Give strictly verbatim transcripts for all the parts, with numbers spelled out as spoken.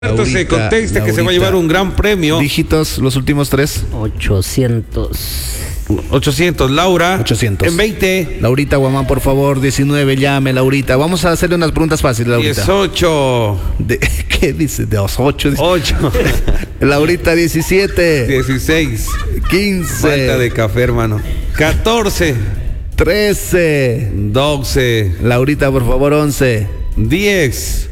Laurita, se conteste Laurita, que se va a llevar un gran premio. Dígitos, los últimos tres. ochocientos. ochocientos, Laura. ochocientos. En veinte. Laurita Guamán, por favor, diecinueve, llame, Laurita. Vamos a hacerle unas preguntas fáciles, Laurita. dieciocho. De, ¿Qué dice? De los ocho. ocho. Laurita, diecisiete. dieciséis. quince. Falta de café, hermano. catorce. trece. doce. Laurita, por favor, once. diez.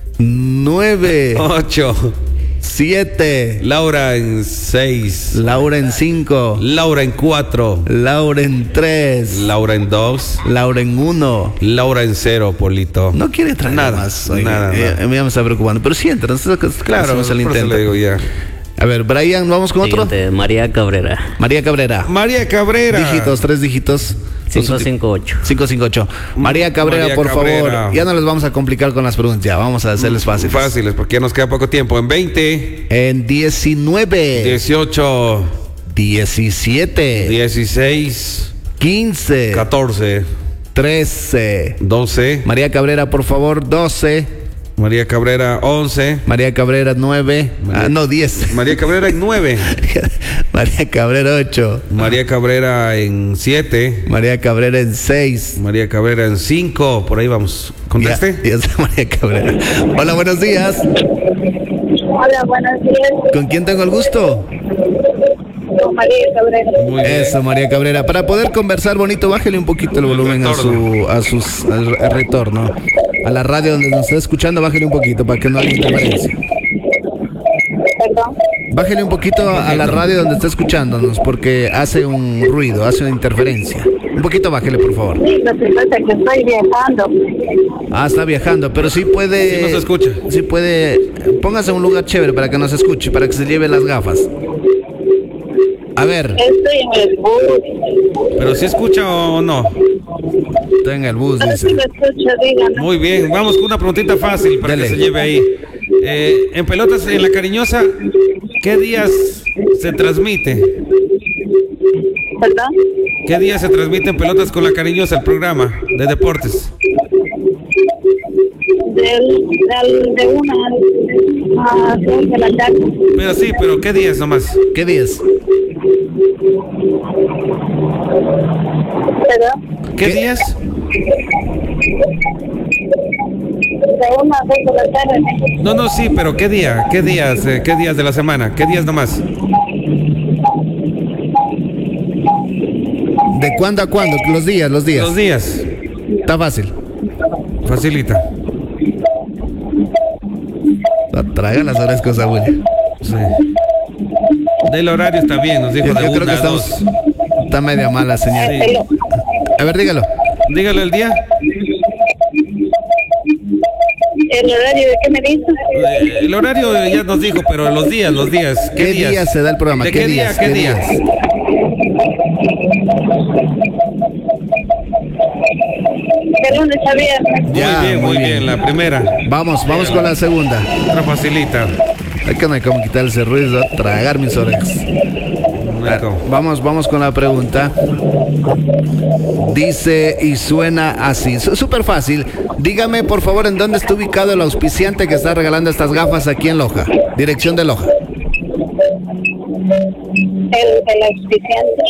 nueve. ocho. siete. Laura en seis. Laura en cinco. Laura en cuatro. Laura en tres. Laura en dos. Laura en uno. Laura en cero, Polito. No quiere traer nada más. Oiga, nada, eh, nada. Me está preocupando. Pero sí entra. Claro, el por intento. eso le digo ya. A ver, Brian, vamos con otro. Siguiente, María Cabrera. María Cabrera. María Cabrera. Dígitos, tres dígitos. cinco cinco ocho. cinco cinco ocho. María Cabrera, María por Cabrera. favor. Ya no les vamos a complicar con las preguntas. Ya, vamos a hacerles fáciles. Fáciles, porque ya nos queda poco tiempo. En veinte. En diecinueve. dieciocho. diecisiete. dieciséis. quince. catorce. trece. doce. María Cabrera, por favor, doce. María Cabrera, once. María Cabrera, nueve. María- Ah, no, diez. María Cabrera en nueve. María Cabrera, ocho. María Cabrera en siete. María Cabrera en seis. María Cabrera en cinco. Por ahí vamos. ¿Conteste? Ya, ya está María Cabrera. Hola, buenos días. Hola, buenos días. ¿Con quién tengo el gusto? Con María Cabrera. Muy bien. Eso, María Cabrera. Para poder conversar bonito, bájele un poquito el volumen a su, a sus, al, al retorno. A la radio donde nos está escuchando, bájele un poquito para que no haya interferencia. Perdón. Bájele un poquito a la radio donde está escuchándonos porque hace un ruido, hace una interferencia. Un poquito bájele, por favor. Sí, lo que pasa es que estoy viajando. Ah, está viajando, pero sí puede... Sí nos escucha. Sí puede... Póngase en un lugar chévere para que nos escuche, para que se lleve las gafas. A ver, Estoy en el bus. Pero si escucha o no. está en el bus, A ver si dice. me escucha, díganme. Muy bien. Vamos con una preguntita fácil para Dele. que se lleve ahí. Eh, en Pelotas en la Cariñosa, ¿qué días se transmite? ¿Perdón? ¿Qué días se transmite en Pelotas con la Cariñosa el programa de deportes? Del, del, de una a dos de la tarde. Pero sí, pero ¿qué días nomás? ¿Qué días? ¿Perdón? ¿Qué ¿Qué? días? De una a dos de la tarde. No, no, sí, pero ¿qué día? ¿Qué días? eh, ¿Qué días de la semana? ¿Qué días nomás? ¿De cuándo a cuándo? Los días, los días. Los días. Está fácil. Facilita. Traigan las horas cosas, Willy. Sí. Del horario está bien, nos dijo Yo, de yo creo una que a dos. estamos... Está media mala, señal. Sí. Pero, A ver, dígalo. Dígale el día. ¿el horario de qué me dice? Eh, El horario ya nos dijo, pero los días, los días. ¿Qué, ¿Qué días? día se da el programa? ¿De ¿Qué qué, día? días? ¿Qué, ¿Qué días? días? De lunes a viernes. Muy Ya, bien, muy bien. La primera. Vamos, vamos con la segunda. Otra facilita. Es que no hay como quitar ese ruido, tragar mis orejas. Marco. Vamos, vamos con la pregunta. Dice y suena así. Su- Súper fácil. Dígame, por favor, en dónde está ubicado el auspiciante que está regalando estas gafas aquí en Loja. Dirección de Loja. El, el auspiciante.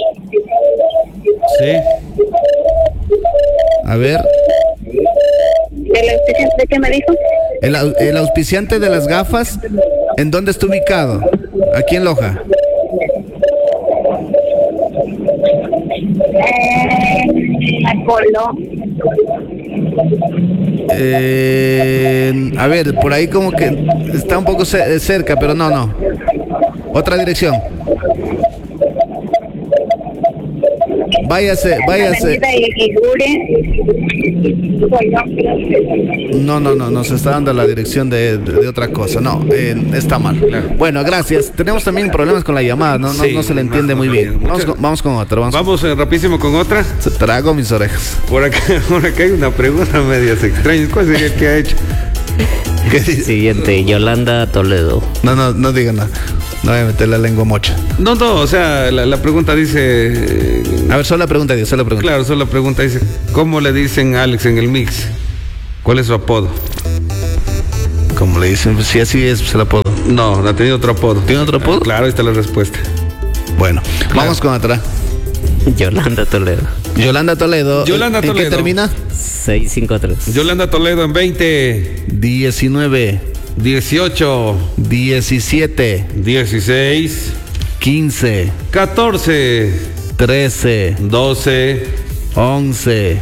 Sí. A ver, ¿El auspiciante de qué me dijo? el, au- el auspiciante de las gafas, ¿en dónde está ubicado? Aquí en Loja. Eh, Apolo. Eh, a ver, por ahí como que está un poco ce- cerca, pero no, no. Otra dirección. Váyase, váyase. Avenida Iguire. No, no, no, nos está dando la dirección de, de- de otra cosa. No, eh, está mal. Claro. Bueno, gracias. Tenemos también problemas con la llamada, no, no, Sí, no se le más entiende o muy menos. bien. Vamos Muchas- con, vamos con otro. Vamos. Vamos eh, rapidísimo con otra. Se trago mis orejas. Por acá, por acá hay una pregunta media extraña. ¿Cuál sería el que ha hecho? ¿Qué dice? Siguiente, Yolanda Toledo. No, no, no digan nada. No voy a meter la lengua mocha. No, no, o sea, la, la pregunta dice... eh, A ver, solo pregunta, Dios, solo pregunta. Claro, solo la pregunta dice, ¿cómo le dicen a Alex en el mix? ¿Cuál es su apodo? Como le dicen, si así es, se la apodo. No, ha tenido otro apodo. ¿Tiene otro apodo? Claro, ahí está la respuesta. Bueno, vamos con otra. Yolanda Toledo. Yolanda Toledo. Yolanda ¿En Toledo. qué termina? seiscientos cincuenta y tres. Yolanda Toledo en veinte, diecinueve, dieciocho, diecisiete, dieciséis, quince, catorce, trece, doce, once,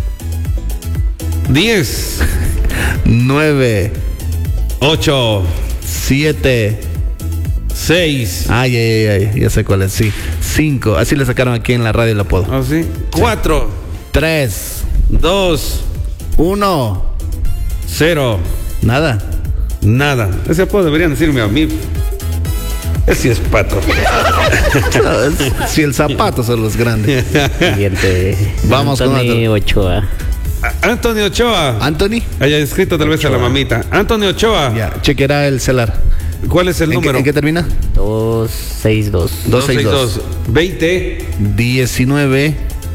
diez, nueve, ocho, siete. seis, Ay, ay, ay, ay, ya sé cuál es, sí. cinco, así le sacaron aquí en la radio el apodo. así, cuatro, tres, dos, uno, cero, nada. nada. Ese apodo deberían decirme a mí. Ese sí es pato. No, es- si el zapato son los grandes. Siguiente. Vamos con Anthony otro. Ochoa. Antonio Ochoa. Anthony, Haya escrito tal vez a la mamita. Antonio Ochoa. ya, chequeará el celular. ¿Cuál es el ¿En qué, número? en qué termina? doscientos sesenta y dos. dos seis dos. veinte, diecinueve.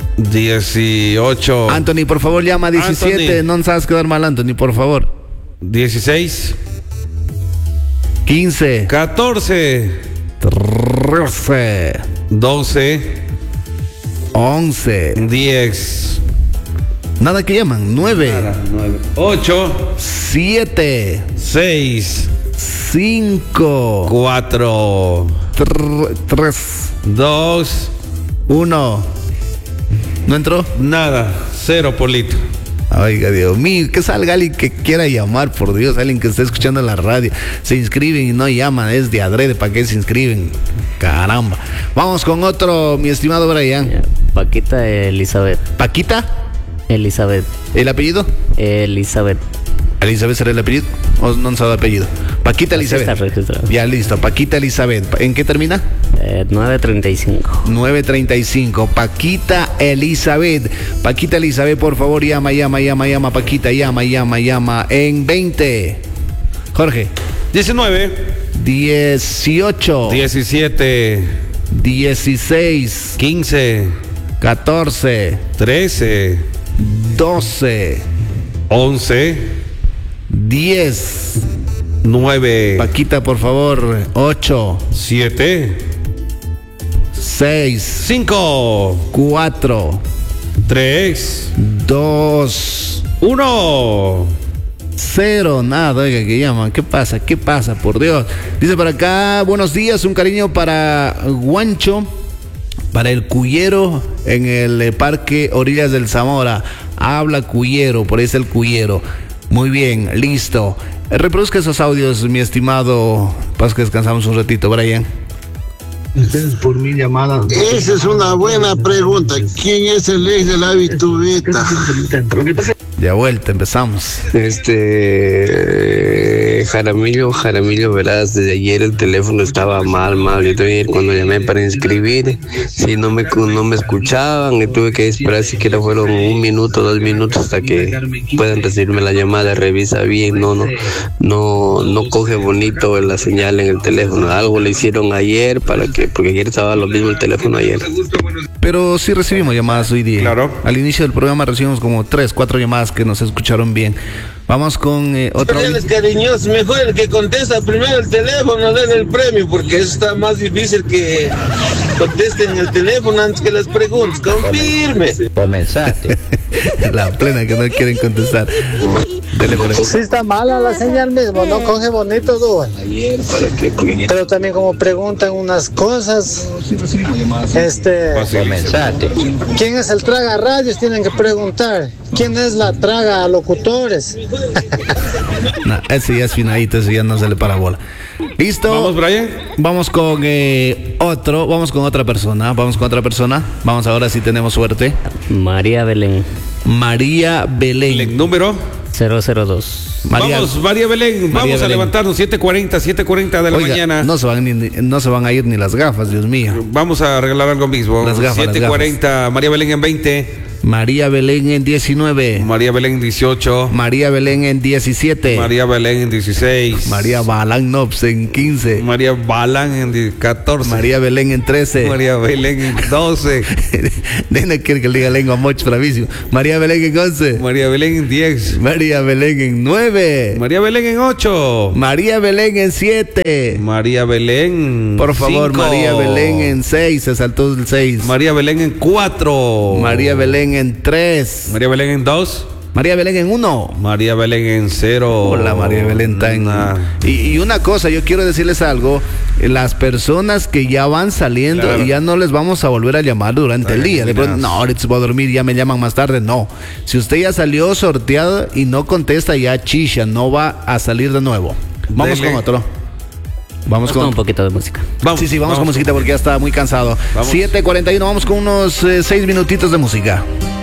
dieciocho, Anthony, por favor, llama a diecisiete. Anthony. No sabes quedar mal, Anthony, por favor. dieciséis, quince, catorce, trece, doce, once. diez, Nada que llaman. nueve, ocho, siete, seis, cinco, cuatro, tres, dos, uno. ¿No entró? nada, cero, Polito. Oiga, Dios mío, que salga alguien que quiera llamar, por Dios, alguien que esté escuchando en la radio. Se inscriben y no llaman, es de adrede, ¿para qué se inscriben? Caramba. Vamos con otro, mi estimado Brian. Ya, Paquita Elizabeth. Paquita, Elizabeth. ¿el apellido? Elizabeth. ¿Elizabeth será el apellido? ¿O no sabe el apellido? Paquita Así Elizabeth. está registrado. Ya listo, Paquita Elizabeth. ¿En qué termina? Eh, nueve treinta y cinco. nueve treinta y cinco. Paquita Elizabeth. Paquita Elizabeth, por favor, llama, llama, llama, llama. Paquita, llama, llama, llama. En veinte. Jorge. diecinueve, dieciocho. diecisiete, dieciséis. quince, catorce. trece, doce. once, diez. nueve, Paquita, por favor. ocho. siete, seis. cinco, cuatro. tres, dos. uno. Cero, nada, oiga, que llaman. ¿Qué pasa? ¿Qué pasa? Por Dios. Dice por acá, buenos días, un cariño para Guancho, para el Cuyero en el eh, Parque Orillas del Zamora. Habla Cuyero, por ahí está el Cuyero. Muy bien, listo. Eh, Reproduzca esos audios, mi estimado. Pasa que descansamos un ratito, Brian. Ustedes por mi llamada. Esa es una buena pregunta. ¿Quién es el ex de la Vitubeta? De vuelta, empezamos. Este Jaramillo, Jaramillo, verás, desde ayer el teléfono estaba mal, mal. Yo ayer cuando llamé para inscribir, si no me no me escuchaban y tuve que esperar siquiera fueron un minuto, dos minutos hasta que puedan recibirme la llamada. Revisa bien, no, no, no, no coge bonito la señal en el teléfono. Algo le hicieron ayer para que, porque ayer estaba lo mismo el teléfono ayer. Pero sí recibimos llamadas hoy día. Claro. Al inicio del programa recibimos como tres, cuatro llamadas que nos escucharon bien. Vamos con eh, otro. Eres cariñoso, mejor el que contesta primero el teléfono, den el premio, porque eso está más difícil que contesten el teléfono antes que las preguntas. Confirme. La plena que no quieren contestar. Dele por ahí. Sí está mala la señal mismo, no coge bonito, Duan. Pero también como preguntan unas cosas, este, ¿quién es el traga radios? Tienen que preguntar. ¿Quién es la traga locutores? No, ese ya es finadito, ese ya no se le para bola. ¿Listo? Vamos, Brian. Vamos con eh, otro, vamos con otra persona, vamos con otra persona. Vamos ahora si tenemos suerte. María Belén. María Belén. El número. cero cero dos. María- Vamos, María Belén. María Vamos a Belén. levantarnos siete cuarenta, siete cuarenta de la Oiga, mañana. no se van ni- no se van a ir ni las gafas, Dios mío. Vamos a regalar algo mismo. Las gafas, las siete cuarenta, María Belén en veinte, María Belén en diecinueve. María Belén en dieciocho. María Belén en diecisiete. María Belén en dieciséis. María Balán Nops en quince. María Balán en catorce. María Belén en trece. María Belén en doce. Nena quiere que le diga lengua moch bravísimo. María Belén en once. María Belén en diez. María Belén en nueve. María Belén en ocho. María Belén en siete. María Belén. Por favor, cinco. María Belén en seis. Se saltó el seis. María Belén en cuatro. María Belén en tres. María Belén en dos. María Belén en uno. María Belén en cero. Hola, María Belén está en... Nah. Y, y una cosa, yo quiero decirles algo. Las personas que ya van saliendo, Claro. ya no les vamos a volver a llamar durante Ay, el día. De pronto, no, ahorita se va a dormir, ya me llaman más tarde. No. Si usted ya salió sorteado y no contesta, ya chicha, no va a salir de nuevo. Vamos Dele. con otro. Vamos Vamos con... con un poquito de música. Vamos, sí, sí, vamos, vamos. con musiquita porque ya está muy cansado. Vamos. siete cuarenta y uno, vamos con unos seis minutitos de música.